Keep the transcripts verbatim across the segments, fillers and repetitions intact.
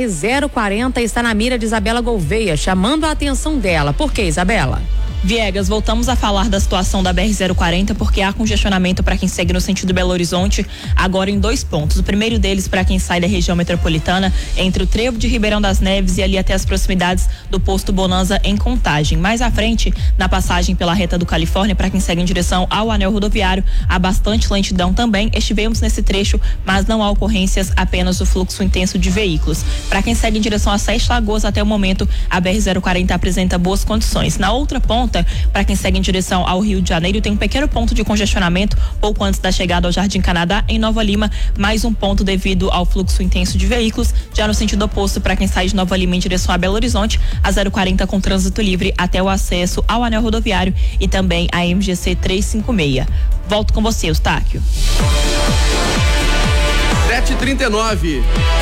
R zero quarenta está na mira de Isabela Gouveia, chamando a atenção dela. Por que, Isabela? Viegas, voltamos a falar da situação da B R zero quarenta porque há congestionamento para quem segue no sentido Belo Horizonte, agora em dois pontos. O primeiro deles para quem sai da região metropolitana, entre o trevo de Ribeirão das Neves e ali até as proximidades do posto Bonanza em Contagem. Mais à frente, na passagem pela reta do Califórnia, para quem segue em direção ao anel rodoviário, há bastante lentidão também. Estivemos nesse trecho, mas não há ocorrências, apenas o fluxo intenso de veículos. Para quem segue em direção a Sete Lagoas, até o momento, a B R zero quarenta apresenta boas condições. Na outra ponta, para quem segue em direção ao Rio de Janeiro, tem um pequeno ponto de congestionamento pouco antes da chegada ao Jardim Canadá, em Nova Lima, mais um ponto devido ao fluxo intenso de veículos. Já no sentido oposto, para quem sai de Nova Lima em direção a Belo Horizonte, a zero quarenta com trânsito livre até o acesso ao anel rodoviário e também a M G C trezentos e cinquenta e seis. Volto com você, Eustáquio. sete e trinta e nove.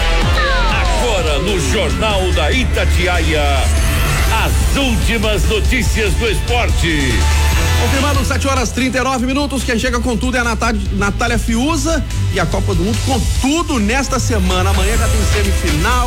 Agora no Jornal da Itatiaia, as últimas notícias do esporte. Confirmado sete horas e trinta e nove minutos. Quem chega com tudo é a Natália, Natália Fiuza e a Copa do Mundo com tudo nesta semana. Amanhã já tem semifinal.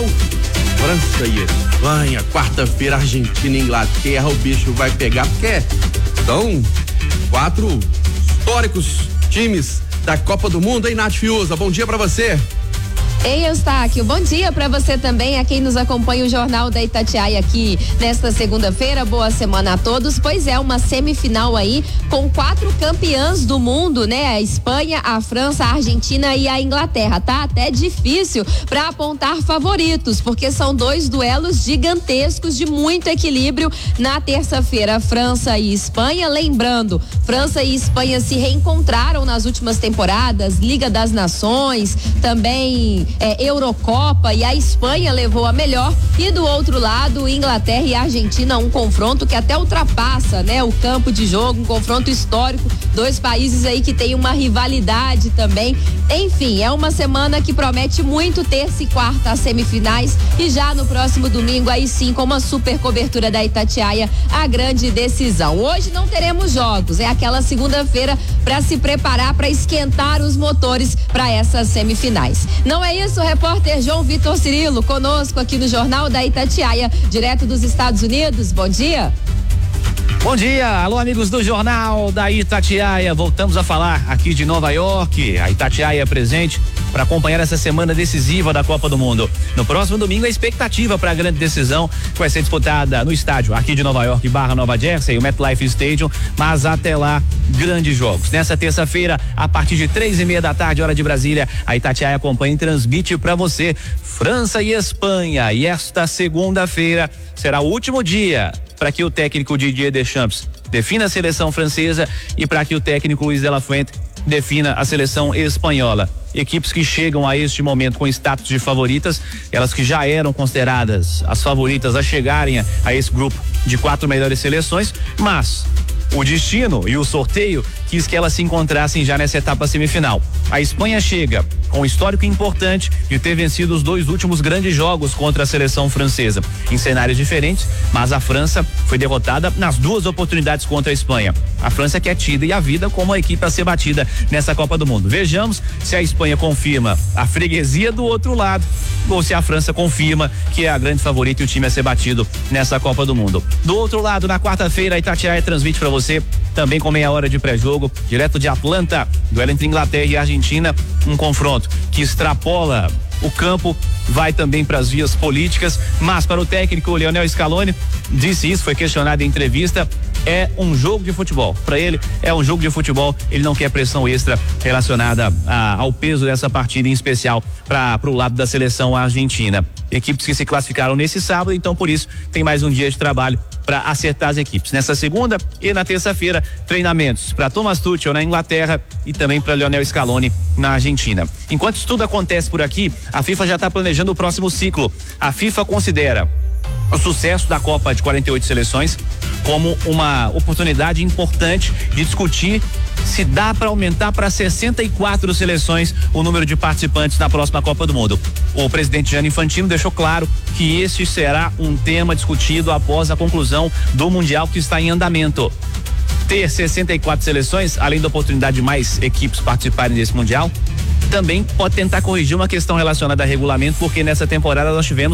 França e Espanha. Quarta-feira, Argentina e Inglaterra. O bicho vai pegar, porque são quatro históricos times da Copa do Mundo, hein, Nath Fiuza? Bom dia pra você. Ei, Eustáquio, bom dia para você também, a quem nos acompanha o Jornal da Itatiaia aqui nesta segunda-feira. Boa semana a todos. Pois é, uma semifinal aí com quatro campeãs do mundo, né? A Espanha, a França, a Argentina e a Inglaterra. Tá até difícil para apontar favoritos, porque são dois duelos gigantescos de muito equilíbrio na terça-feira. França e Espanha, lembrando, França e Espanha se reencontraram nas últimas temporadas, Liga das Nações, também É, Eurocopa, e a Espanha levou a melhor, e do outro lado Inglaterra e Argentina, um confronto que até ultrapassa, né, o campo de jogo, um confronto histórico, dois países aí que tem uma rivalidade também. Enfim, é uma semana que promete muito, terça e quarta as semifinais, e já no próximo domingo aí sim, com uma super cobertura da Itatiaia, a grande decisão. Hoje não teremos jogos, é aquela segunda-feira para se preparar, para esquentar os motores para essas semifinais. Não é isso, o repórter João Vitor Cirilo conosco aqui no Jornal da Itatiaia, direto dos Estados Unidos. Bom dia. Bom dia, alô amigos do Jornal da Itatiaia, voltamos a falar aqui de Nova York, a Itatiaia é presente para acompanhar essa semana decisiva da Copa do Mundo. No próximo domingo a expectativa para a grande decisão que vai ser disputada no estádio aqui de Nova York barra Nova Jersey, o MetLife Stadium, mas até lá, grandes jogos. Nessa terça-feira, a partir de três e meia da tarde, hora de Brasília, a Itatiaia acompanha e transmite para você França e Espanha, e esta segunda-feira será o último dia para que o técnico Didier Deschamps defina a seleção francesa e para que o técnico Luiz de la Fuente defina a seleção espanhola. Equipes que chegam a este momento com status de favoritas, elas que já eram consideradas as favoritas a chegarem a, a esse grupo de quatro melhores seleções, mas o destino e o sorteio quis que elas se encontrassem já nessa etapa semifinal. A Espanha chega com um histórico importante de ter vencido os dois últimos grandes jogos contra a seleção francesa, em cenários diferentes, mas a França foi derrotada nas duas oportunidades contra a Espanha. A França que é tida e a vida como a equipe a ser batida nessa Copa do Mundo. Vejamos se a Espanha confirma a freguesia do outro lado ou se a França confirma que é a grande favorita e o time a ser batido nessa Copa do Mundo. Do outro lado, na quarta-feira, a Itatiaia transmite para você também com meia hora de pré-jogo, direto de Atlanta, duelo entre Inglaterra e Argentina, um confronto que extrapola o campo, vai também para as vias políticas, mas para o técnico Lionel Scaloni, disse isso, foi questionado em entrevista, é um jogo de futebol. Para ele, é um jogo de futebol, ele não quer pressão extra relacionada a, ao peso dessa partida, em especial para o lado da seleção argentina. Equipes que se classificaram nesse sábado, então por isso tem mais um dia de trabalho para acertar as equipes. Nessa segunda e na terça-feira, treinamentos para Thomas Tuchel na Inglaterra e também para Lionel Scaloni na Argentina. Enquanto isso tudo acontece por aqui, a FIFA já está planejando o próximo ciclo. A FIFA considera o sucesso da Copa de quarenta e oito seleções como uma oportunidade importante de discutir se dá para aumentar para sessenta e quatro seleções o número de participantes na próxima Copa do Mundo. O presidente Gianni Infantino deixou claro que este será um tema discutido após a conclusão do Mundial que está em andamento. Ter sessenta e quatro seleções, além da oportunidade de mais equipes participarem desse Mundial, também pode tentar corrigir uma questão relacionada a regulamento, porque nessa temporada nós tivemos